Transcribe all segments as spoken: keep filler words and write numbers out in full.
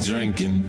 drinking.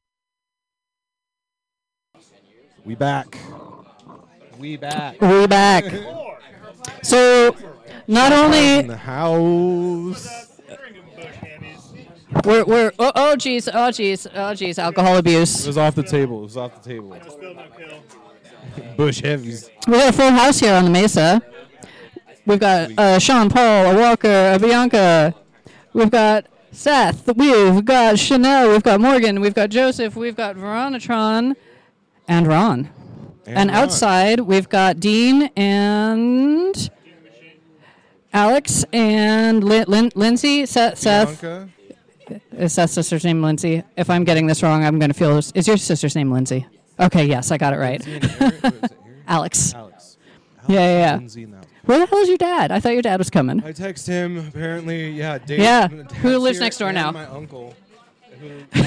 We back. We back. We back. So, not In only the house. we're we're oh oh geez oh geez oh geez alcohol It abuse. was off the table. It was off the table. Bush heavies. We got a full house here on the Mesa. We've got uh, Sean, Paul, a Walker, a Bianca. We've got Seth. We've got Chanel. We've got Morgan. We've got Joseph. We've got Veronatron, and Ron. And, And Ron. outside, we've got Dean and Alex and Lin- Lin- Lindsay. Seth. Seth. Bianca. Is Seth's sister's name Lindsay? If I'm getting this wrong, I'm going to feel. Is your sister's name Lindsay? Okay, yes, I got it right. Lindsay and Eric- what is it, Eric? Alex. Alex. Yeah, yeah, yeah. Lindsay and Alex. Where the hell is your dad? I thought your dad was coming. I text him. Apparently, yeah. Dave, Yeah. Dad's Who lives here, next door and now? My uncle. Who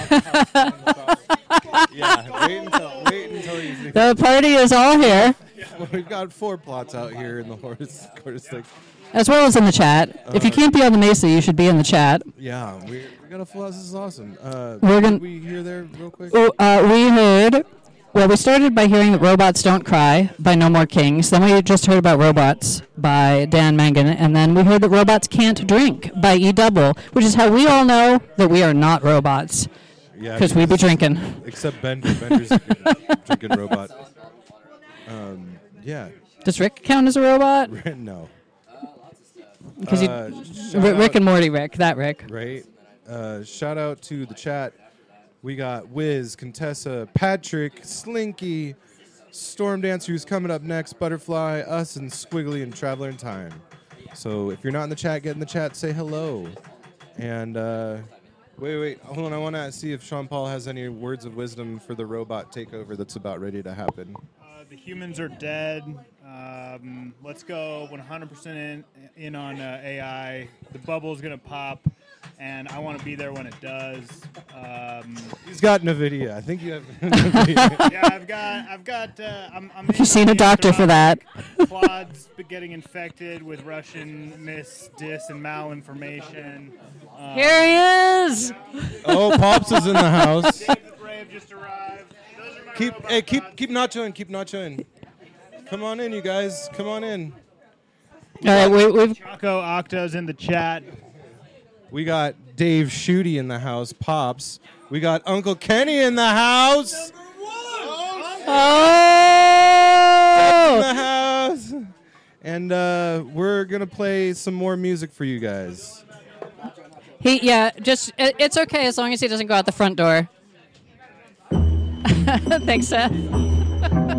yeah. Wait until wait until he's. The party is all here, We've got four plots out here in the horse quarter stick. as well as in the chat. If you can't be on the Mesa, you should be in the chat. Yeah, we we got a full house. This is awesome. Uh, We're what gonna- did we hear there real quick? Oh, uh, we heard. Well, we started by hearing that Robots Don't Cry by No More Kings. Then we just heard about Robots by Dan Mangan. And then we heard that Robots Can't Drink by E Double, which is how we all know that we are not robots. Yeah, Because we be drinking. except Bender. Bender's a good drinking robot. Um, yeah. Does Rick count as a robot? no. Because Uh, shout Rick out- and Morty Rick, that Rick. Right. Uh, shout out to the chat. We got Wiz, Contessa, Patrick, Slinky, Storm Dancer, who's coming up next, Butterfly, us, and Squiggly and Traveler in Time. So if you're not in the chat, get in the chat, say hello. And uh, wait, wait, hold on. I want to see if Sean Paul has any words of wisdom for the robot takeover that's about ready to happen. Uh, the humans are dead. Um, let's go one hundred percent in, in on uh, A I. The bubble's going to pop, and I want to be there when it does. Um, He's got NVIDIA. I think you have NVIDIA. yeah, I've got, I've got, uh, I'm, I'm Have you seen a doctor for that? Quads getting infected with Russian mis, dis, and malinformation. Um, Here he is! Oh, Pops is in the house. Dave the Brave just arrived. Those are my Keep, robot hey, keep, pods. keep nachoing, keep nachoing. Come on in, you guys. Come on in. All right, we, we've Chaco Octa's in the chat. We got Dave Shooty in the house, Pops. We got Uncle Kenny in the house. In oh, the house. And uh, we're gonna play some more music for you guys. he yeah, just it, it's okay as long as he doesn't go out the front door. Thanks, Seth.